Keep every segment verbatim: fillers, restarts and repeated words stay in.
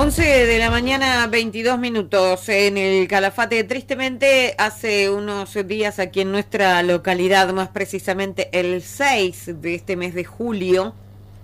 once de la mañana, veintidós minutos en el Calafate. Tristemente, hace unos días aquí en nuestra localidad, más precisamente el seis de este mes de julio,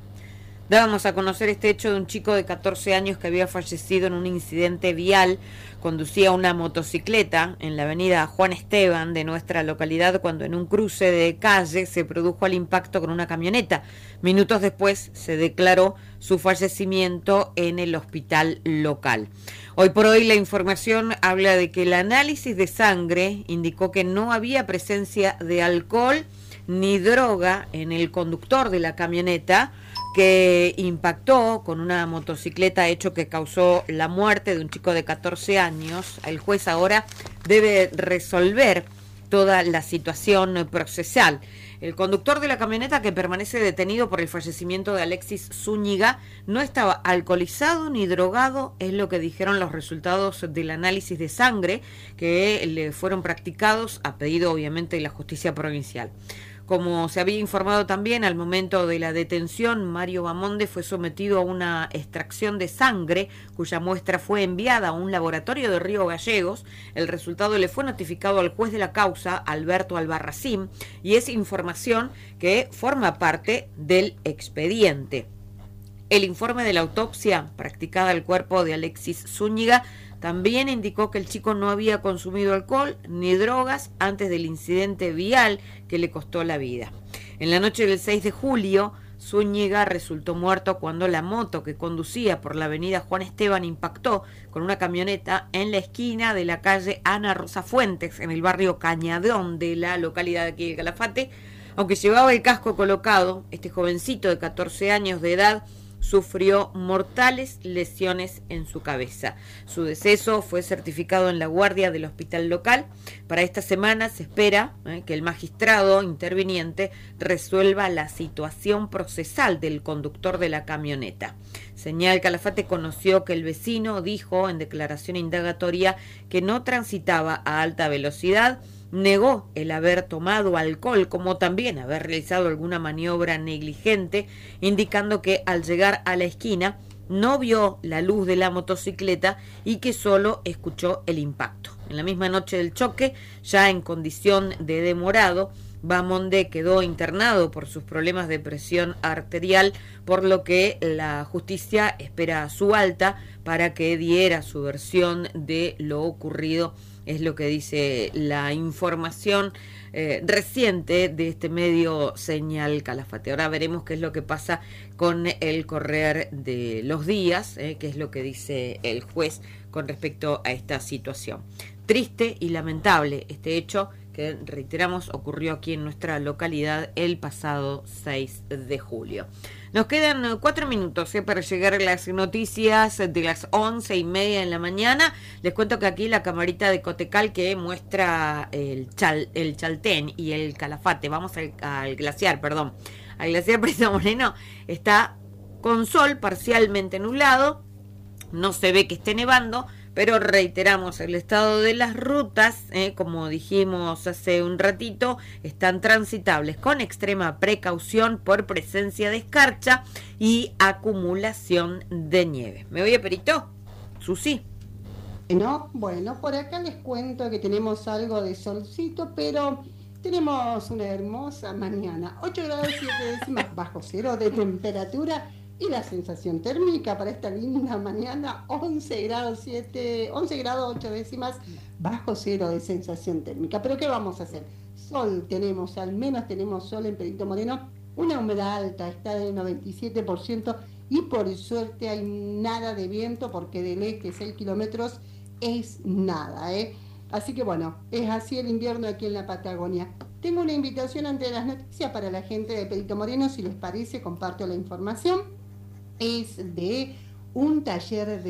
dábamos a conocer este hecho de un chico de catorce años que había fallecido en un incidente vial. Conducía una motocicleta en la avenida Juan Esteban de nuestra localidad cuando en un cruce de calle se produjo el impacto con una camioneta. Minutos después se declaró su fallecimiento en el hospital local. Hoy por hoy la información habla de que el análisis de sangre indicó que no había presencia de alcohol ni droga en el conductor de la camioneta que impactó con una motocicleta, hecho que causó la muerte de un chico de catorce años. El juez ahora debe resolver toda la situación procesal. El conductor de la camioneta, que permanece detenido por el fallecimiento de Alexis Zúñiga, no estaba alcoholizado ni drogado, es lo que dijeron los resultados del análisis de sangre que le fueron practicados a pedido obviamente de la justicia provincial. Como se había informado también, al momento de la detención, Mario Bamonde fue sometido a una extracción de sangre, cuya muestra fue enviada a un laboratorio de Río Gallegos. El resultado le fue notificado al juez de la causa, Alberto Albarracín, y es información que forma parte del expediente. El informe de la autopsia practicada al cuerpo de Alexis Zúñiga también indicó que el chico no había consumido alcohol ni drogas antes del incidente vial que le costó la vida. En la noche del seis de julio, Zúñiga resultó muerto cuando la moto que conducía por la avenida Juan Esteban impactó con una camioneta en la esquina de la calle Ana Rosa Fuentes, en el barrio Cañadón de la localidad de aquí de Calafate. Aunque llevaba el casco colocado, este jovencito de catorce años de edad sufrió mortales lesiones en su cabeza. Su deceso fue certificado en la guardia del hospital local. Para esta semana se espera eh, que el magistrado interviniente resuelva la situación procesal del conductor de la camioneta. Señal Calafate conoció que el vecino dijo en declaración indagatoria que no transitaba a alta velocidad, negó el haber tomado alcohol, como también haber realizado alguna maniobra negligente, indicando que al llegar a la esquina no vio la luz de la motocicleta y que solo escuchó el impacto. En la misma noche del choque, ya en condición de demorado, Bamonde quedó internado por sus problemas de presión arterial, por lo que la justicia espera su alta para que diera su versión de lo ocurrido. Es lo que dice la información eh, reciente de este medio Señal Calafate. Ahora veremos qué es lo que pasa con el correr de los días, eh, qué es lo que dice el juez con respecto a esta situación. Triste y lamentable este hecho que, reiteramos, ocurrió aquí en nuestra localidad el pasado seis de julio. Nos quedan cuatro minutos ¿eh? para llegar a las noticias de las once y media de la mañana. Les cuento que aquí la camarita de Cotecal que muestra el, chal, el Chaltén y el Calafate, vamos al, al glaciar, perdón, al glaciar Presa Moreno, está con sol parcialmente nublado, no se ve que esté nevando, pero reiteramos, el estado de las rutas, eh, como dijimos hace un ratito, están transitables con extrema precaución por presencia de escarcha y acumulación de nieve. ¿Me oye, Perito? Susi. No, bueno, por acá les cuento que tenemos algo de solcito, pero tenemos una hermosa mañana. ocho grados siete décimas bajo cero de temperatura. Y la sensación térmica para esta linda mañana, once grados siete, once grados ocho décimas bajo cero de sensación térmica. Pero ¿qué vamos a hacer? Sol tenemos, al menos tenemos sol en Perito Moreno, una humedad alta, está del noventa y siete por ciento y por suerte hay nada de viento porque del este seis kilómetros es nada, ¿eh? Así que bueno, es así el invierno aquí en la Patagonia. Tengo una invitación ante las noticias para la gente de Perito Moreno, si les parece comparto la información. Es de un taller de